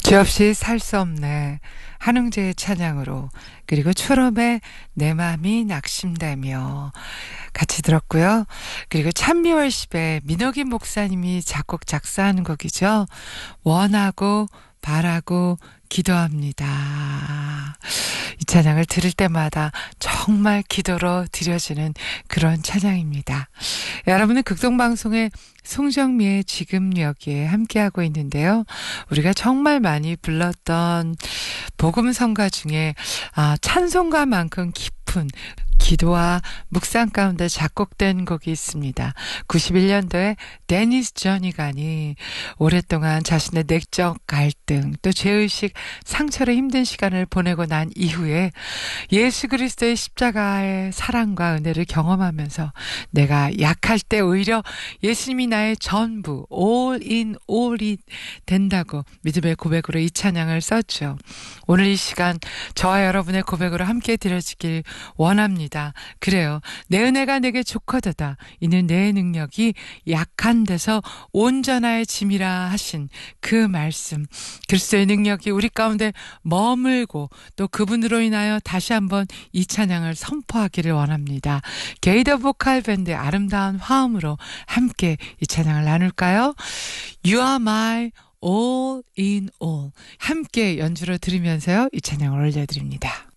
죄 없이 살 수 없네. 한흥재의 찬양으로, 그리고 초롬의 내 맘이 낙심되며 같이 들었고요. 그리고 찬미월십의 민호기 목사님이 작곡 작사하는 곡이죠. 원하고 바라고 기도합니다. 이 찬양을 들을 때마다 정말 기도로 드려지는 그런 찬양입니다. 여러분은 극동방송의 송정미의 지금 여기에 함께하고 있는데요. 우리가 정말 많이 불렀던 복음성가 중에 찬송가만큼 깊은 기도와 묵상 가운데 작곡된 곡이 있습니다. 91년도에 데니스 저니간이 오랫동안 자신의 내적 갈등, 또 죄의식, 상처로 힘든 시간을 보내고 난 이후에 예수 그리스도의 십자가의 사랑과 은혜를 경험하면서 내가 약할 때 오히려 예수님이 나의 전부, all in all이 된다고 믿음의 고백으로 이 찬양을 썼죠. 오늘 이 시간 저와 여러분의 고백으로 함께 드려지길 원합니다. 그래요. 내 은혜가 내게 좋거도다. 이는 내 능력이 약한 데서 온전하여 짐이라 하신 그 말씀. 그리스도의 능력이 우리 가운데 머물고 또 그분으로 인하여 다시 한번 이 찬양을 선포하기를 원합니다. 게이더 보컬 밴드의 아름다운 화음으로 함께 이 찬양을 나눌까요? You are my all in all. 함께 연주로 들으면서요. 이 찬양을 올려드립니다.